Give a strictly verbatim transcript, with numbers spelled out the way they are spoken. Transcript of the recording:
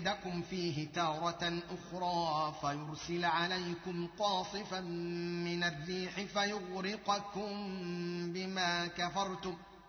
لكم فيه تارة أخرى فيرسل عليكم قاصفا من الريح فيغرقكم بما كفرتم